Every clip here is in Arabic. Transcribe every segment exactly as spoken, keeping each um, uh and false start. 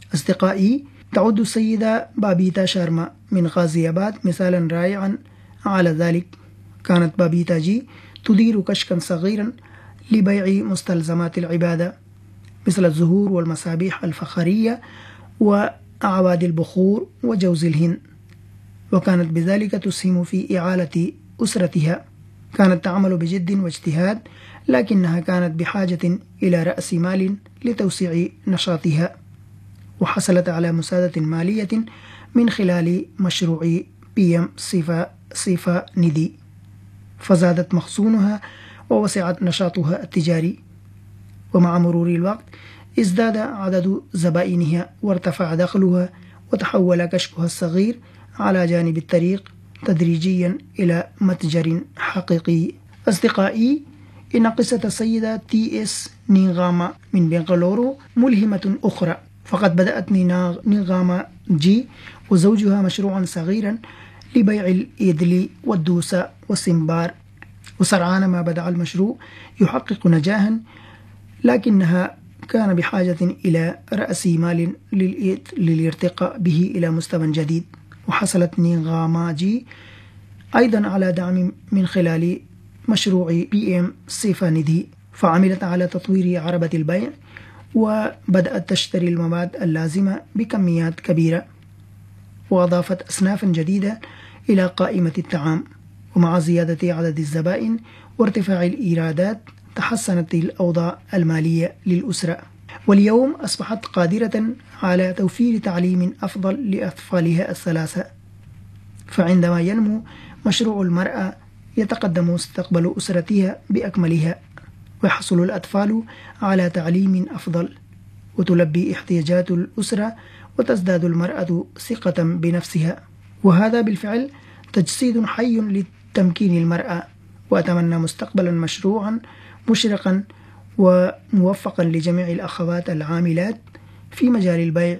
أصدقائي، تعد السيدة بابيتا شارما من غازي آباد مثالا رائعا على ذلك. كانت بابيتا جي تدير كشكا صغيرا لبيع مستلزمات العبادة مثل الزهور والمسابيح الفخارية وأعواد البخور وجوز الهند، وكانت بذلك تسهم في إعالة أسرتها. كانت تعمل بجد واجتهاد، لكنها كانت بحاجة إلى رأس مال لتوسيع نشاطها، وحصلت على مساعدة مالية من خلال مشروع بي إم سيفا سيفا نيدي، فزادت مخزونها ووسعت نشاطها التجاري. ومع مرور الوقت ازداد عدد زبائنها وارتفع دخلها، وتحول كشكها الصغير على جانب الطريق تدريجيا إلى متجر حقيقي. أصدقائي، إن قصة السيدة تي إس نينغاما من بنغالورو ملهمة أخرى. فقد بدأت نينغاما جي وزوجها مشروعا صغيرا لبيع الإيدلي والدوسة والسمبار، وسرعان ما بدأ المشروع يحقق نجاحا، لكنها كان بحاجة إلى رأس مال للارتقاء به إلى مستوى جديد. وحصلت نينغاما جي أيضا على دعم من خلال مشروع بي إم سيفا نيدي، فعملت على تطوير عربة البيع، وبدأت تشتري المواد اللازمة بكميات كبيرة، وأضافت أصنافا جديدة إلى قائمة الطعام. ومع زيادة عدد الزبائن وارتفاع الإيرادات تحسنت الأوضاع المالية للأسرة، واليوم أصبحت قادرة على توفير تعليم أفضل لأطفالها الثلاثة. فعندما ينمو مشروع المرأة يتقدم مستقبل أسرتها بأكملها، ويحصل الأطفال على تعليم أفضل، وتلبي احتياجات الأسرة، وتزداد المرأة ثقة بنفسها. وهذا بالفعل تجسيد حي لتمكين المرأة. وأتمنى مستقبلا مشروعا مشرقا وموفقا لجميع الأخوات العاملات في مجال البيع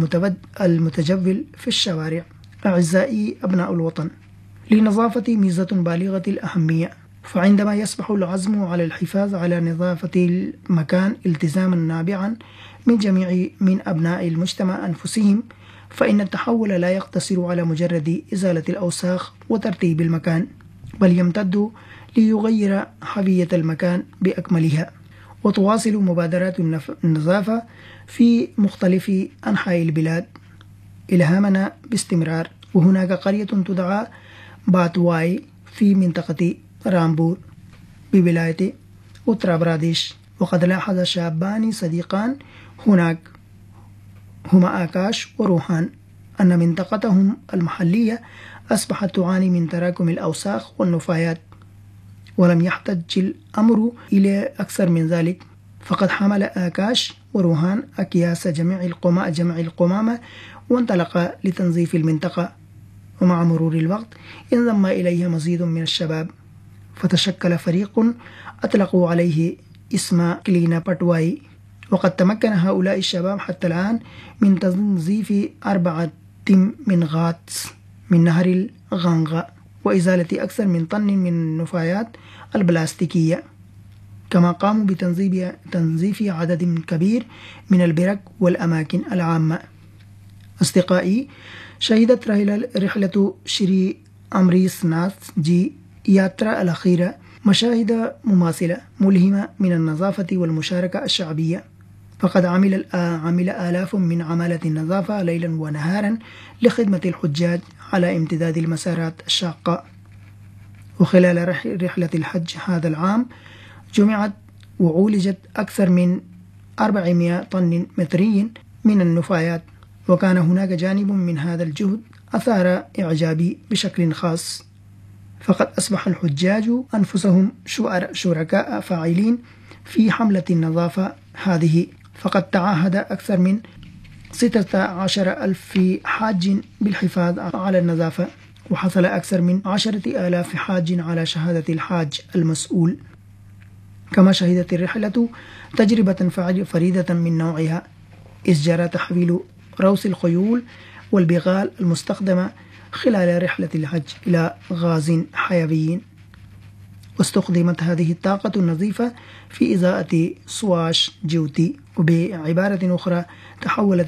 المتجول في الشوارع. أعزائي أبناء الوطن، للنظافة ميزة بالغة الأهمية، فعندما يصبح العزم على الحفاظ على نظافة المكان التزاما نابعا من جميع من أبناء المجتمع أنفسهم، فإن التحول لا يقتصر على مجرد إزالة الأوساخ وترتيب المكان، بل يمتد ليغير حفية المكان بأكملها. وتواصل مبادرات النظافة في مختلف أنحاء البلاد إلهامنا باستمرار. وهناك قرية تدعى باتواي في منطقة رامبور بولاية أوتر براديش، وقد لاحظ شابان صديقان هناك هما آكاش وروحان أن منطقتهم المحلية أصبحت تعاني من تراكم الأوساخ والنفايات، ولم يحتج الأمر إلى أكثر من ذلك. فقد حمل آكاش وروحان أكياس جميع القمامة جمع القمامة وانطلق لتنظيف المنطقة. ومع مرور الوقت انضم إليها مزيد من الشباب، فتشكل فريق أطلقوا عليه اسم كلينا باتواي. وقد تمكن هؤلاء الشباب حتى الآن من تنظيف أربعة منغات من نهر الغانغا، وإزالة أكثر من طن من النفايات البلاستيكية، كما قاموا بتنظيف تنظيف عدد كبير من البرك والأماكن العامة. أصدقائي، شهدت رحلة شري أمريس ناث جي ياترا الأخيرة مشاهد مماثلة ملهمة من النظافة والمشاركة الشعبية. فقد عمل عمل آلاف من عمالة النظافة ليلا ونهارا لخدمة الحجاج على امتداد المسارات الشاقة. وخلال رحلة الحج هذا العام جمعت وعولجت أكثر من أربعمائة طن متري من النفايات، وكان هناك جانب من هذا الجهد أثار إعجابي بشكل خاص. فقد أصبح الحجاج أنفسهم شركاء فاعلين في حملة النظافة هذه. فقد تعهد أكثر من ستة عشر ألف حاج بالحفاظ على النظافة، وحصل أكثر من عشرة آلاف حاج على شهادة الحاج المسؤول. كما شهدت الرحلة تجربة فريدة من نوعها، إذ جرى تحويل روث الخيول والبغال المستخدمة خلال رحلة الحج إلى غاز حيوي، واستخدمت هذه الطاقة النظيفة في إضاءة سواش جيوتي، وبعبارة أخرى تحولت